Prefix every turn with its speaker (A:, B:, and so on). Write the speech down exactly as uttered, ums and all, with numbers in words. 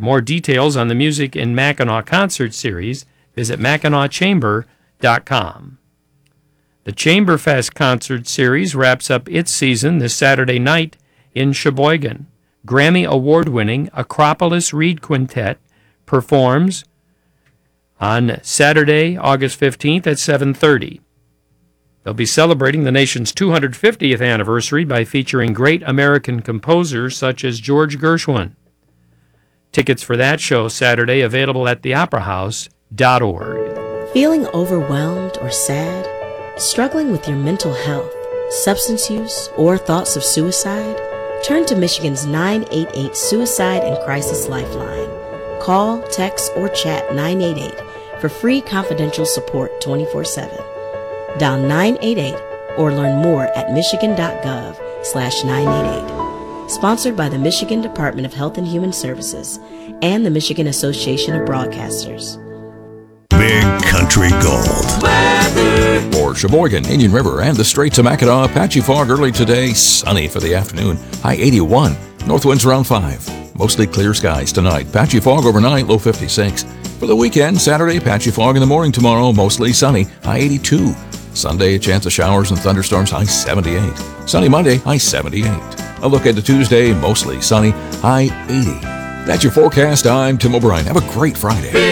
A: For more details on the Music in Mackinac concert series, visit mackinac chamber dot com. The Chamberfest concert series wraps up its season this Saturday night in Sheboygan. Grammy award-winning Acropolis Reed Quintet performs on Saturday, August fifteenth at seven thirty. They'll be celebrating the nation's two hundred fiftieth anniversary by featuring great American composers such as George Gershwin. Tickets for that show Saturday available at the opera house dot org.
B: Feeling overwhelmed or sad? Struggling with your mental health, substance use, or thoughts of suicide? Turn to Michigan's nine eight eight Suicide and Crisis Lifeline. Call, text, or chat nine eight eight for free confidential support twenty-four seven. Dial nine eight eight or learn more at michigan.gov slash 988. Sponsored by the Michigan Department of Health and Human Services and the Michigan Association of Broadcasters.
C: Big Country Gold.
D: Weather. For Sheboygan, Indian River, and the Straits of Mackinac, patchy fog early today, sunny for the afternoon, high eighty-one, north winds around five. Mostly clear skies tonight, patchy fog overnight, low fifty-six. For the weekend, Saturday, patchy fog in the morning tomorrow, mostly sunny, high eighty-two. Sunday, a chance of showers and thunderstorms, high seventy-eight. Sunny Monday, high seventy-eight. A look at the Tuesday, mostly sunny, high eighty. That's your forecast. I'm Tim O'Brien. Have a great Friday.